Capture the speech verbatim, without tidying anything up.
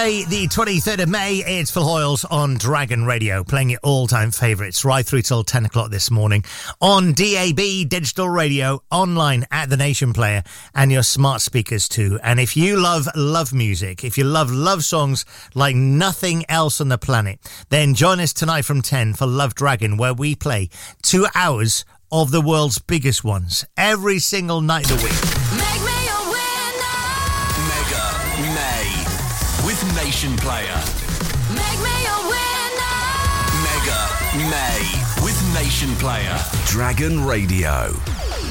The twenty-third of May, it's Phil Hoyles on Dragon Radio, playing your all-time favourites right through till ten o'clock this morning on D A B, digital radio, online at The Nation Player, and your smart speakers too. And if you love love music, if you love love songs like nothing else on the planet, then join us tonight from ten for Love Dragon, where we play two hours of the world's biggest ones every single night of the week. Make me a winner. Mega May with Nation Player. Make me a winner. Mega May with Nation Player. Dragon Radio.